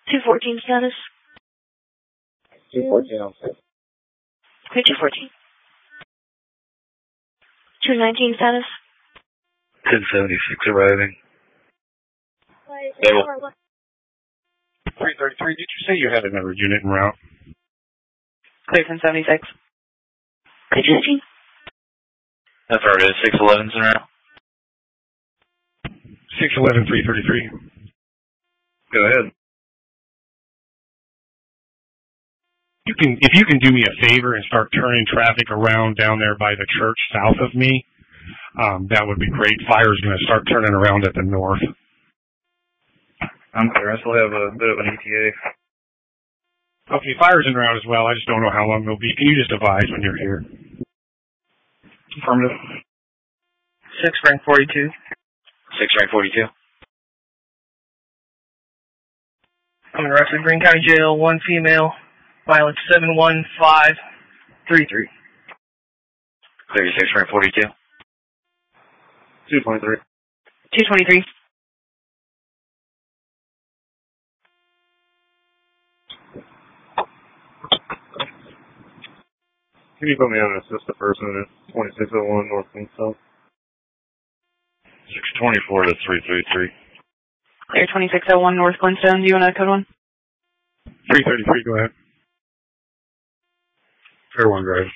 214 status. 214 on set. Clear 214. 219 status. 1076 arriving. Stable. 333, did you say you had another unit en route? Clear 1076. Clear 15. Affirmative, 611's en route. 611, 333. Go ahead. If you can do me a favor and start turning traffic around down there by the church south of me, that would be great. Fire's going to start turning around at the north. I'm clear. I still have a bit of an ETA. Okay, fire's en route as well. I just don't know how long it'll be. Can you just advise when you're here? Affirmative. 6 rank 42. 6 rank 42. I'm in Russell Green County Jail, 1 female, violence 71533. Clear 6 rank 42. 223. 223. Can you put me on an assistant person at 2601 North Queenstown? 624 to 333. Clear 2601 North Glenstone. Do you want to code 1? 333, go ahead. Fair one, drive.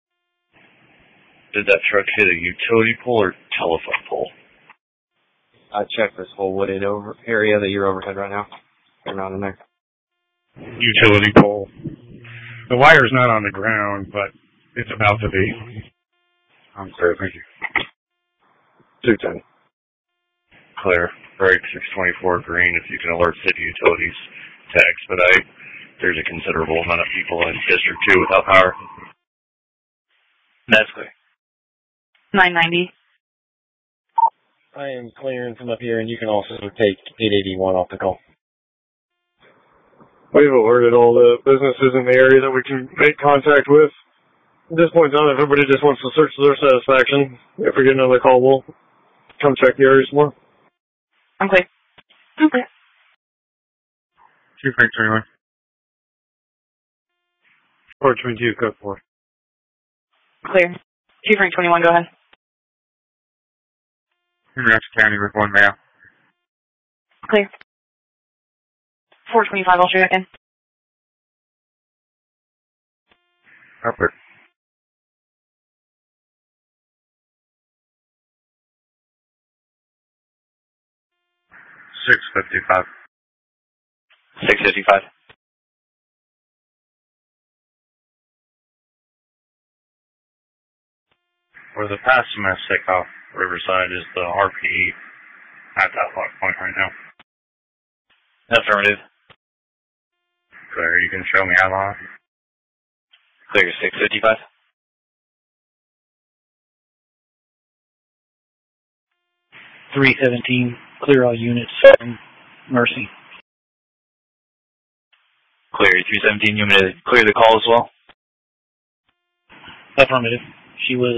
Did that truck hit a utility pole or telephone pole? I checked this whole wooded area that you're overhead right now. Around in there. Utility pole. The wire's not on the ground, but it's about to be. I'm clear, thank you. 210. Clear. Break 624 green if you can alert city utilities to expedite. There's a considerable amount of people in District 2 without power. That's clear. 990. I am clearing from up here, and you can also take 881 off the call. We've alerted all the businesses in the area that we can make contact with. At this point in time, if everybody just wants to search to their satisfaction, if we get another call, we'll come check the area some more. I'm clear. I'm clear. 2 Frank 21. 422, code 4. Clear. 2 Frank 21, go ahead. In Ramsey County with 1 male. Clear. 425, I'll show you again. Upward. 655. 655. Where the past domestic off Riverside is the RPE at that lock point right now. Affirmative. Clear, you can show me how long. Clear 655. 317, clear all units from Mercy. Clear 317, you want me to clear the call as well? Affirmative. She was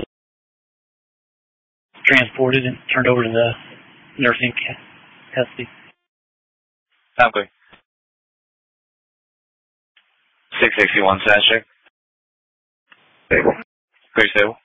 transported and turned over to the nursing custody. I'm clear. 661, status check. Stable. Clear stable.